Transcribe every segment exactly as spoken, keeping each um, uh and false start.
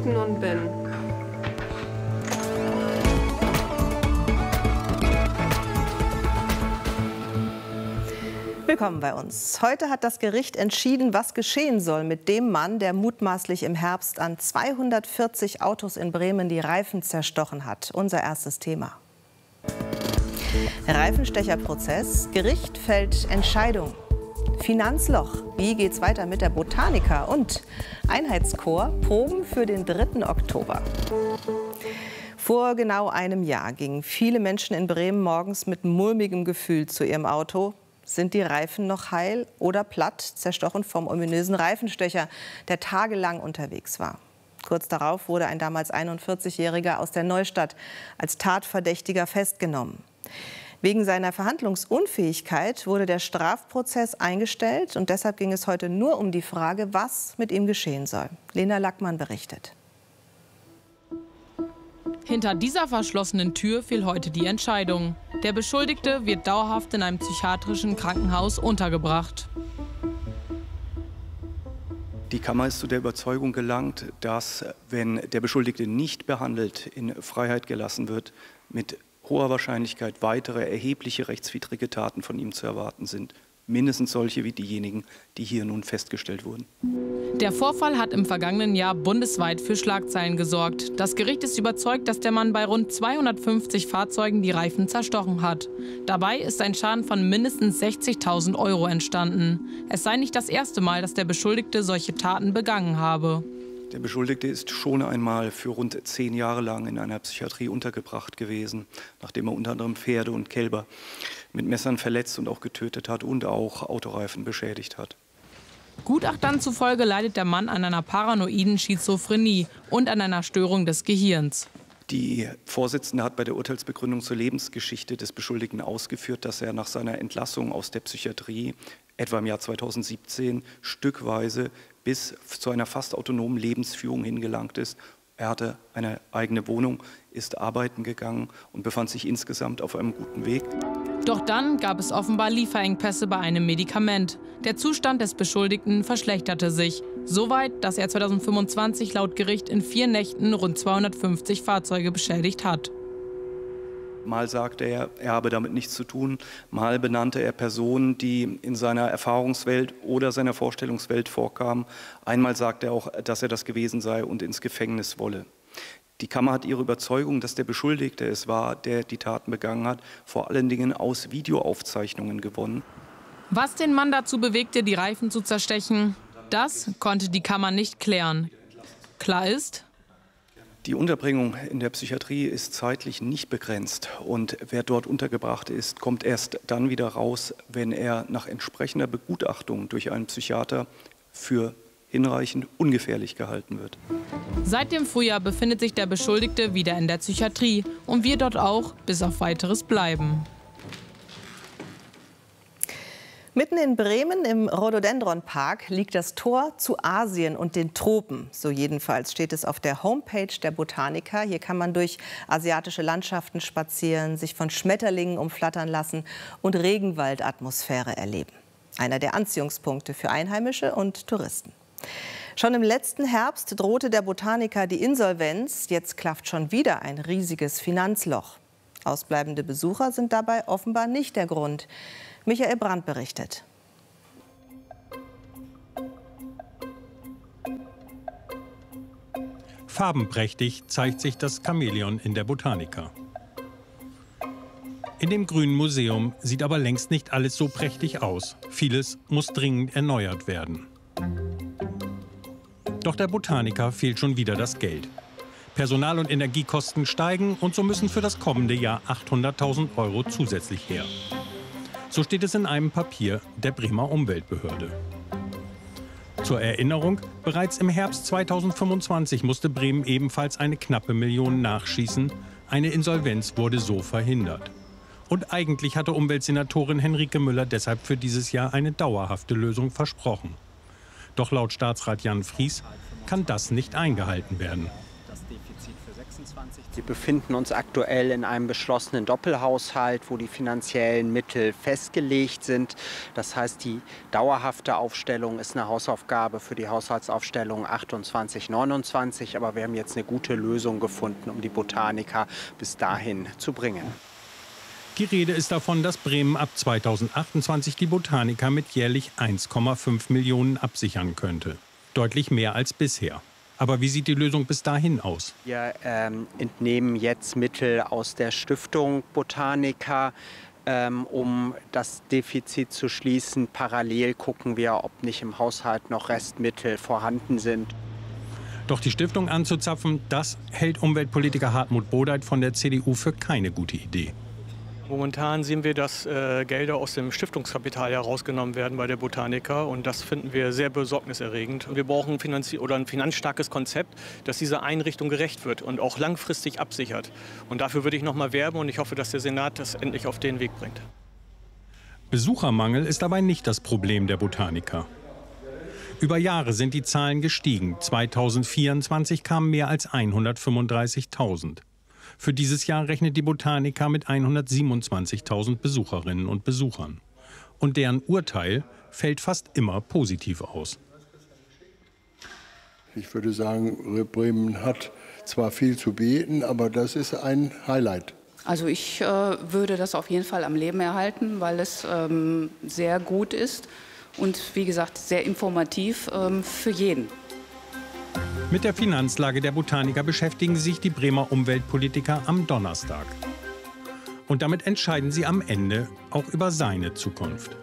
Minuten und bin. Willkommen bei uns. Heute hat das Gericht entschieden, was geschehen soll mit dem Mann, der mutmaßlich im Herbst an zweihundertvierzig Autos in Bremen die Reifen zerstochen hat. Unser erstes Thema. Reifenstecherprozess. Gericht fällt Entscheidung. Finanzloch. Wie geht's weiter mit der Botanica? Und Einheitschor. Proben für den dritten Oktober. Vor genau einem Jahr gingen viele Menschen in Bremen morgens mit mulmigem Gefühl zu ihrem Auto. Sind die Reifen noch heil oder platt, zerstochen vom ominösen Reifenstecher, der tagelang unterwegs war? Kurz darauf wurde ein damals einundvierzigjähriger aus der Neustadt als Tatverdächtiger festgenommen. Wegen seiner Verhandlungsunfähigkeit wurde der Strafprozess eingestellt. Und deshalb ging es heute nur um die Frage, was mit ihm geschehen soll. Lena Lackmann berichtet. Hinter dieser verschlossenen Tür fiel heute die Entscheidung. Der Beschuldigte wird dauerhaft in einem psychiatrischen Krankenhaus untergebracht. Die Kammer ist zu der Überzeugung gelangt, dass, wenn der Beschuldigte nicht behandelt in Freiheit gelassen wird, mit hoher Wahrscheinlichkeit weitere erhebliche rechtswidrige Taten von ihm zu erwarten sind. Mindestens solche wie diejenigen, die hier nun festgestellt wurden. Der Vorfall hat im vergangenen Jahr bundesweit für Schlagzeilen gesorgt. Das Gericht ist überzeugt, dass der Mann bei rund zweihundertfünfzig Fahrzeugen die Reifen zerstochen hat. Dabei ist ein Schaden von mindestens sechzigtausend Euro entstanden. Es sei nicht das erste Mal, dass der Beschuldigte solche Taten begangen habe. Der Beschuldigte ist schon einmal für rund zehn Jahre lang in einer Psychiatrie untergebracht gewesen, nachdem er unter anderem Pferde und Kälber mit Messern verletzt und auch getötet hat und auch Autoreifen beschädigt hat. Gutachtern zufolge leidet der Mann an einer paranoiden Schizophrenie und an einer Störung des Gehirns. Die Vorsitzende hat bei der Urteilsbegründung zur Lebensgeschichte des Beschuldigten ausgeführt, dass er nach seiner Entlassung aus der Psychiatrie etwa im Jahr zweitausendsiebzehn stückweise bis zu einer fast autonomen Lebensführung hingelangt ist. Er hatte eine eigene Wohnung, ist arbeiten gegangen und befand sich insgesamt auf einem guten Weg. Doch dann gab es offenbar Lieferengpässe bei einem Medikament. Der Zustand des Beschuldigten verschlechterte sich. So weit, dass er zweitausendfünfundzwanzig laut Gericht in vier Nächten rund zweihundertfünfzig Fahrzeuge beschädigt hat. Mal sagte er, er habe damit nichts zu tun. Mal benannte er Personen, die in seiner Erfahrungswelt oder seiner Vorstellungswelt vorkamen. Einmal sagte er auch, dass er das gewesen sei und ins Gefängnis wolle. Die Kammer hat ihre Überzeugung, dass der Beschuldigte es war, der die Taten begangen hat, vor allen Dingen aus Videoaufzeichnungen gewonnen. Was den Mann dazu bewegte, die Reifen zu zerstechen, das konnte die Kammer nicht klären. Klar ist: Die Unterbringung in der Psychiatrie ist zeitlich nicht begrenzt. Und wer dort untergebracht ist, kommt erst dann wieder raus, wenn er nach entsprechender Begutachtung durch einen Psychiater für hinreichend ungefährlich gehalten wird. Seit dem Frühjahr befindet sich der Beschuldigte wieder in der Psychiatrie und wird dort auch bis auf Weiteres bleiben. Mitten in Bremen im Rhododendron-Park liegt das Tor zu Asien und den Tropen. So jedenfalls steht es auf der Homepage der Botanica. Hier kann man durch asiatische Landschaften spazieren, sich von Schmetterlingen umflattern lassen und Regenwaldatmosphäre erleben. Einer der Anziehungspunkte für Einheimische und Touristen. Schon im letzten Herbst drohte der Botanica die Insolvenz. Jetzt klafft schon wieder ein riesiges Finanzloch. Ausbleibende Besucher sind dabei offenbar nicht der Grund. Michael Brandt berichtet. Farbenprächtig zeigt sich das Chamäleon in der Botanica. In dem Grünen Museum sieht aber längst nicht alles so prächtig aus. Vieles muss dringend erneuert werden. Doch der Botanica fehlt schon wieder das Geld. Personal- und Energiekosten steigen und so müssen für das kommende Jahr achthunderttausend Euro zusätzlich her. So steht es in einem Papier der Bremer Umweltbehörde. Zur Erinnerung, bereits im Herbst zweitausendfünfundzwanzig musste Bremen ebenfalls eine knappe Million nachschießen. Eine Insolvenz wurde so verhindert. Und eigentlich hatte Umweltsenatorin Henrike Müller deshalb für dieses Jahr eine dauerhafte Lösung versprochen. Doch laut Staatsrat Jan Fries kann das nicht eingehalten werden. Das Defizit für sechsundzwanzig Wir befinden uns aktuell in einem beschlossenen Doppelhaushalt, wo die finanziellen Mittel festgelegt sind. Das heißt, die dauerhafte Aufstellung ist eine Hausaufgabe für die Haushaltsaufstellung achtundzwanzig neunundzwanzig. Aber wir haben jetzt eine gute Lösung gefunden, um die Botanica bis dahin zu bringen. Die Rede ist davon, dass Bremen ab zweitausendachtundzwanzig die Botanica mit jährlich eins Komma fünf Millionen absichern könnte. Deutlich mehr als bisher. Aber wie sieht die Lösung bis dahin aus? Wir ähm, entnehmen jetzt Mittel aus der Stiftung Botanica, ähm, um das Defizit zu schließen. Parallel gucken wir, ob nicht im Haushalt noch Restmittel vorhanden sind. Doch die Stiftung anzuzapfen, das hält Umweltpolitiker Hartmut Bodeit von der C D U für keine gute Idee. Momentan sehen wir, dass äh, Gelder aus dem Stiftungskapital herausgenommen werden bei der Botanica. Und das finden wir sehr besorgniserregend. Und wir brauchen Finanzi- oder ein finanzstarkes Konzept, das dieser Einrichtung gerecht wird und auch langfristig absichert. Und dafür würde ich noch mal werben und ich hoffe, dass der Senat das endlich auf den Weg bringt. Besuchermangel ist dabei nicht das Problem der Botanica. Über Jahre sind die Zahlen gestiegen. zweitausendvierundzwanzig kamen mehr als hundertfünfunddreißigtausend. Für dieses Jahr rechnet die Botanica mit hundertsiebenundzwanzigtausend Besucherinnen und Besuchern. Und deren Urteil fällt fast immer positiv aus. Ich würde sagen, Bremen hat zwar viel zu bieten, aber das ist ein Highlight. Also ich äh, würde das auf jeden Fall am Leben erhalten, weil es ähm, sehr gut ist und wie gesagt sehr informativ ähm, für jeden. Mit der Finanzlage der Botanica beschäftigen sich die Bremer Umweltpolitiker am Donnerstag. Und damit entscheiden sie am Ende auch über seine Zukunft.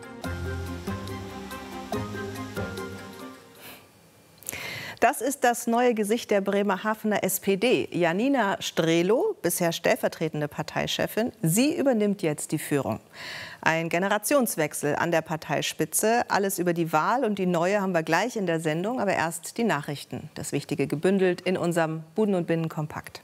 Das ist das neue Gesicht der Bremerhavener S P D. Janina Strehlow, bisher stellvertretende Parteichefin, sie übernimmt jetzt die Führung. Ein Generationswechsel an der Parteispitze. Alles über die Wahl und die neue haben wir gleich in der Sendung. Aber erst die Nachrichten. Das Wichtige gebündelt in unserem Buden und Binnen Kompakt.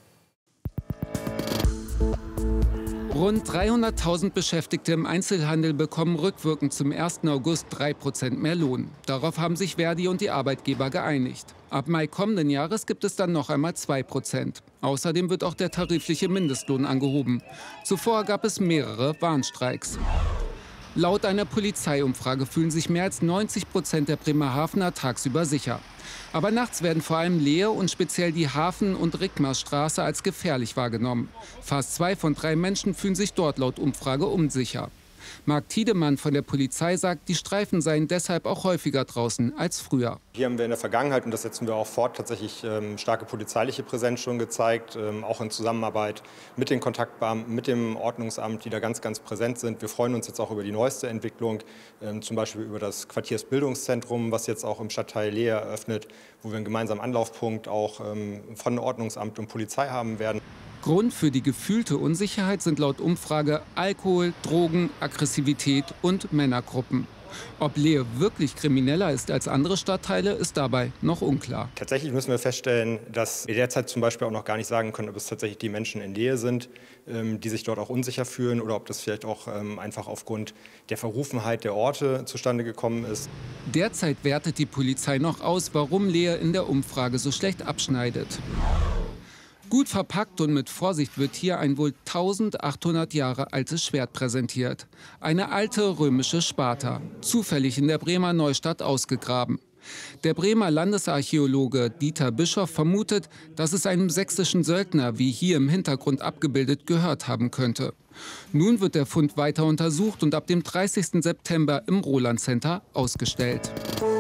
Rund dreihunderttausend Beschäftigte im Einzelhandel bekommen rückwirkend zum ersten August drei Prozent mehr Lohn. Darauf haben sich Verdi und die Arbeitgeber geeinigt. Ab Mai kommenden Jahres gibt es dann noch einmal zwei Prozent. Außerdem wird auch der tarifliche Mindestlohn angehoben. Zuvor gab es mehrere Warnstreiks. Laut einer Polizeiumfrage fühlen sich mehr als neunzig Prozent der Bremerhavener tagsüber sicher. Aber nachts werden vor allem Lehe und speziell die Hafen- und Rickmarsstraße als gefährlich wahrgenommen. Fast zwei von drei Menschen fühlen sich dort laut Umfrage unsicher. Marc Tiedemann von der Polizei sagt, die Streifen seien deshalb auch häufiger draußen als früher. Hier haben wir in der Vergangenheit, und das setzen wir auch fort, tatsächlich ähm, starke polizeiliche Präsenz schon gezeigt, ähm, auch in Zusammenarbeit mit den Kontaktbeamten, mit dem Ordnungsamt, die da ganz, ganz präsent sind. Wir freuen uns jetzt auch über die neueste Entwicklung, ähm, zum Beispiel über das Quartiersbildungszentrum, was jetzt auch im Stadtteil Lehe eröffnet, wo wir einen gemeinsamen Anlaufpunkt auch ähm, von Ordnungsamt und Polizei haben werden. Grund für die gefühlte Unsicherheit sind laut Umfrage Alkohol, Drogen, Aggressivität und Männergruppen. Ob Lehe wirklich krimineller ist als andere Stadtteile, ist dabei noch unklar. Tatsächlich müssen wir feststellen, dass wir derzeit zum Beispiel auch noch gar nicht sagen können, ob es tatsächlich die Menschen in Lehe sind, die sich dort auch unsicher fühlen, oder ob das vielleicht auch einfach aufgrund der Verrufenheit der Orte zustande gekommen ist. Derzeit wertet die Polizei noch aus, warum Lehe in der Umfrage so schlecht abschneidet. Gut verpackt und mit Vorsicht wird hier ein wohl eintausendachthundert Jahre altes Schwert präsentiert. Eine alte römische Sparta, zufällig in der Bremer Neustadt ausgegraben. Der Bremer Landesarchäologe Dieter Bischoff vermutet, dass es einem sächsischen Söldner, wie hier im Hintergrund abgebildet, gehört haben könnte. Nun wird der Fund weiter untersucht und ab dem dreißigsten September im Roland Center ausgestellt.